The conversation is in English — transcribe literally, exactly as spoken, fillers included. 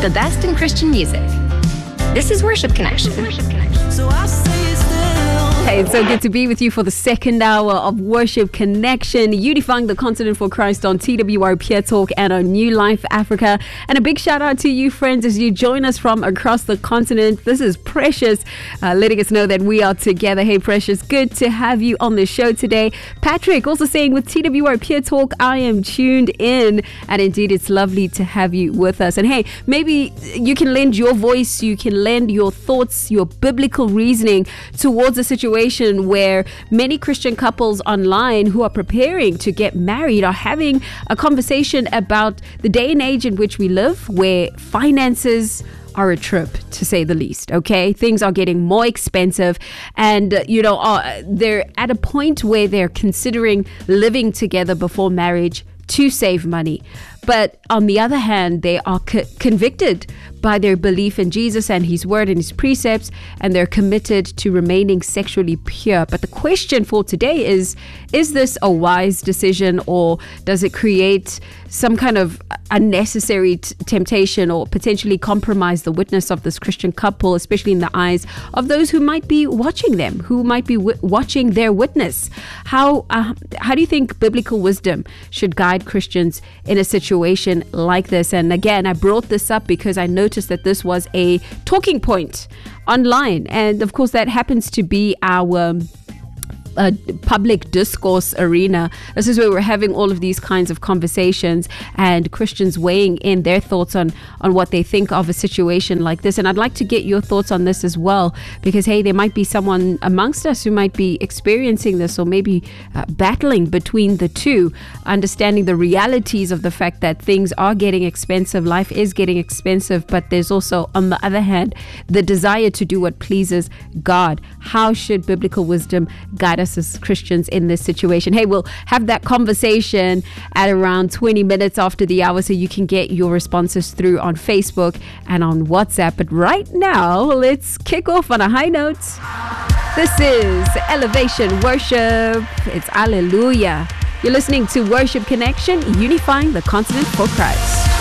the best in Christian music. This is Worship Connection. So I say still. Hey, it's so good to be with you for the second hour of Worship Connection, unifying the continent for Christ on T W R Peer Talk and on New Life Africa. And a big shout out to you, friends, as you join us from across the continent. This is Precious, uh, letting us know that we are together. Hey, Precious, good to have you on the show today. Patrick also saying with T W R Peer Talk, I am tuned in. And indeed, it's lovely to have you with us. And hey, maybe you can lend your voice, you can lend your thoughts, your biblical reasoning towards a situation where many Christian couples online who are preparing to get married are having a conversation about the day and age in which we live, where finances are a trip, to say the least. Okay, things are getting more expensive, and uh, you know uh, they're at a point where they're considering living together before marriage to save money. But on the other hand, they are co- convicted by their belief in Jesus and his word and his precepts, and they're committed to remaining sexually pure. But the question for today is, is this a wise decision, or does it create some kind of unnecessary t- temptation or potentially compromise the witness of this Christian couple, especially in the eyes of those who might be watching them, who might be w- watching their witness? How, uh, how do you think biblical wisdom should guide Christians in a situation situation like this? And again, I brought this up because I noticed that this was a talking point online, and of course that happens to be our um, Uh, public discourse arena. This is where we're having all of these kinds of conversations and Christians weighing in their thoughts on on what they think of a situation like this. And I'd like to get your thoughts on this as well, because hey, there might be someone amongst us who might be experiencing this, or maybe uh, battling between the two, understanding the realities of the fact that things are getting expensive, life is getting expensive, but there's also, on the other hand, the desire to do what pleases God. How should biblical wisdom guide us as Christians in this situation? Hey, we'll have that conversation at around twenty minutes after the hour, so you can get your responses through on Facebook and on WhatsApp. But right now, let's kick off on a high note. This is Elevation Worship. It's Alleluia. You're listening to Worship Connection, unifying the continent for Christ.